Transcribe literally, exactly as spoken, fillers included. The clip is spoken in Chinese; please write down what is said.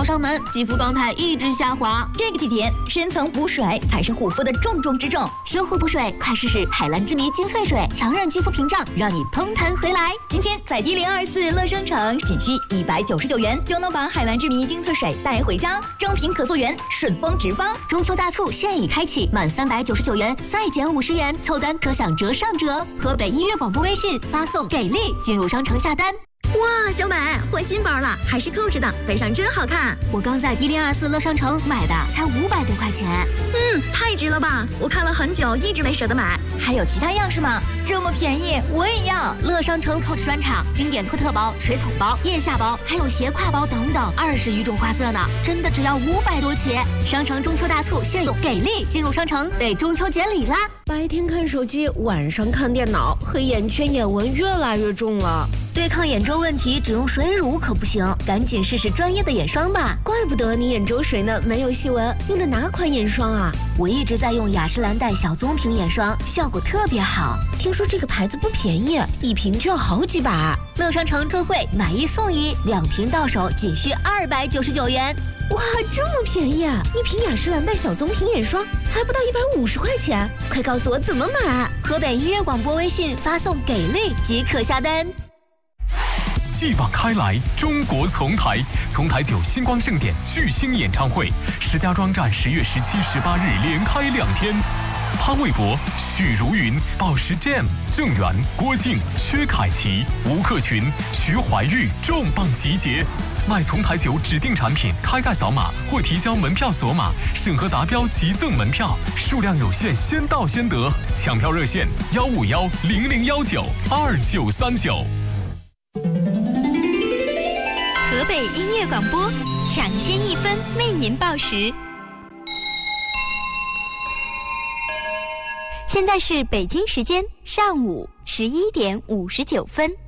上门，肌肤状态一直下滑。 这个季节，深层补水才是护肤的重中之重。 修护补水，快试试海蓝之谜精粹水，强韧肌肤屏障，让你嘭弹回来。 今天在一零二四乐商城，仅需一百九十九元就能把海蓝之谜精粹水带回家，正品可溯源，顺丰直发。 中秋大促现已开启，满三百九十九元再减五十元，凑单可享折上折。河北音乐广播微信发送给力进入商城下单。 哇，小美换新包了，还是扣着的，背上真好看。 我刚在一零二四乐商城买的，才五百多块钱。 嗯，太值了吧！我看了很久，一直没舍得买。还有其他样式吗？这么便宜，我也要。 乐商城 Coach 专场，经典托特包、水桶包、腋下包，还有斜挎包等等，二十余种花色呢，真的只要五百多起。商城中秋大促现有给力，进入商城得中秋节礼啦！ 白天看手机，晚上看电脑，黑眼圈、眼纹越来越重了。 对抗眼周问题，只用水乳可不行，赶紧试试专业的眼霜吧。 怪不得你眼周水呢，没有细纹。用的哪款眼霜啊？ 我一直在用雅诗兰黛小棕瓶眼霜，效果特别好。 听说这个牌子不便宜，一瓶就要好几百。 乐商城特惠，买一送一，两瓶到手仅需二百九十九元。 哇，这么便宜啊！一瓶雅诗兰黛小棕瓶眼霜还不到一百五十块钱，快告诉我怎么买！ 河北音乐广播微信发送给力即可下单。 继往开来，中国丛台，丛台酒星光盛典巨星演唱会，石家庄站十月十七、十八日连开两天。潘玮柏、许茹芸、宝石 Jam、郑源、郭靖、薛凯琪、吴克群、徐怀钰重磅集结。买丛台酒指定产品，开盖扫码或提交门票锁码，审核达标即赠门票，数量有限，先到先得。抢票热线：幺五幺零零幺九二九三九。 河北音乐广播，抢先一分为您报时。现在是北京时间上午十一点五十九分。